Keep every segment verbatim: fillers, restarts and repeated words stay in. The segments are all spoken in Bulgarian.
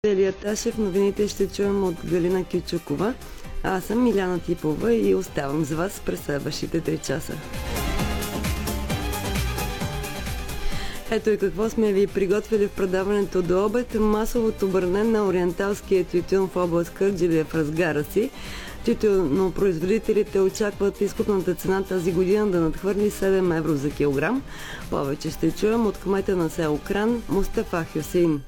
Елия Ташев, новините ще чуем от Галина Кючукова. Аз съм Миляна Типова и оставам с вас през следващите три часа. Ето и какво сме ви приготвили в предаването до обед. Масовото бърне на ориенталския тютюн в област Кърджали е в разгара си. Тютюнопроизводителите очакват изкупната цена тази година да надхвърли седем евро за килограм. Повече ще чуем от кмета на село Кран Мустафа Хюсеин.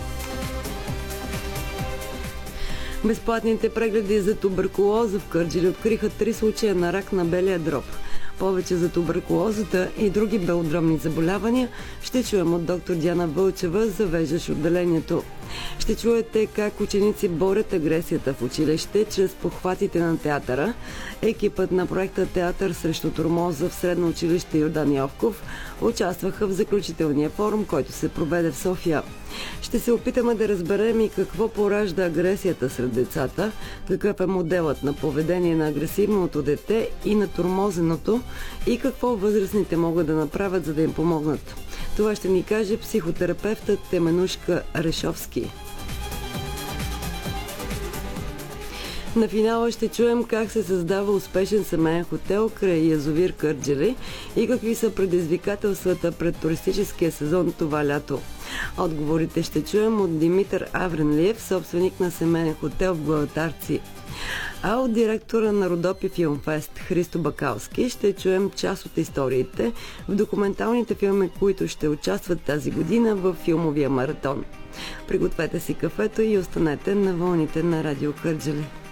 Безплатните прегледи за туберкулоза в Кърджали откриха три случая на рак на белия дроб. Повече за туберкулозата и други белодробни заболявания ще чуем от доктор Диана Вълчева, завеждащ отделението. Ще чуете как ученици борят агресията в училище чрез похватите на театъра. Екипът на проекта Театър срещу тормоза в Средно училище Йордан Йовков участваха в заключителния форум, който се проведе в София. Ще се опитаме да разберем и какво поражда агресията сред децата, какъв е моделът на поведение на агресивното дете и на тормозеното и какво възрастните могат да направят, за да им помогнат. Това ще ни каже психотерапевтът Теменушка Решовски. На финала ще чуем как се създава успешен семейен хотел край язовир Кърджали и какви са предизвикателствата пред туристическия сезон това лято. Отговорите ще чуем от Димитър Авренлиев, собственик на семейен хотел в Галатарци. А от директора на Родопи Филмфест Христо Бакалски ще чуем част от историите в документалните филми, които ще участват тази година в филмовия маратон. Пригответе си кафето и останете на вълните на Радио Кърджали.